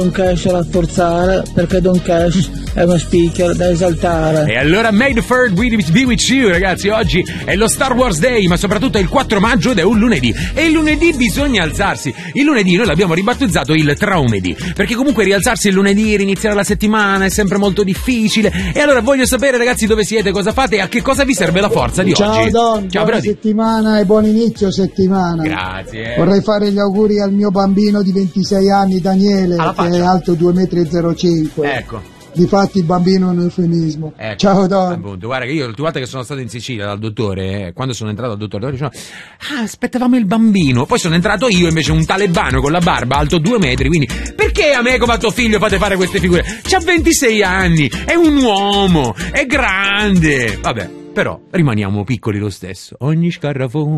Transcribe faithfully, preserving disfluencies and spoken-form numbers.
Don Cash da rafforzare, perché Don Cash è uno speaker da esaltare. E allora May the third be with you, ragazzi. Oggi è lo Star Wars Day, ma soprattutto è il quattro maggio ed è un lunedì. E il lunedì bisogna alzarsi. Il lunedì noi l'abbiamo ribattezzato il traumedì, perché comunque rialzarsi il lunedì, riniziare la settimana è sempre molto difficile. E allora voglio sapere, ragazzi, dove siete, cosa fate e a che cosa vi serve la forza di Ciao oggi. Don, Ciao, buona Brody. settimana e buon inizio settimana. Grazie. Vorrei fare gli auguri al mio bambino di ventisei anni, Daniele, Alla che è faccia. alto due virgola zero cinque metri. Ecco. Difatti il bambino è un eufemismo. Ecco, Ciao Don. appunto, guarda che io l'ultima volta che sono stato in Sicilia dal dottore, eh, quando sono entrato dal dottore, diceva, ah, aspettavamo il bambino, poi sono entrato io invece un talebano con la barba alto due metri, quindi perché a me come a tuo figlio fate fare queste figure? C'ha ventisei anni, è un uomo, è grande, vabbè, però rimaniamo piccoli lo stesso, ogni scarafone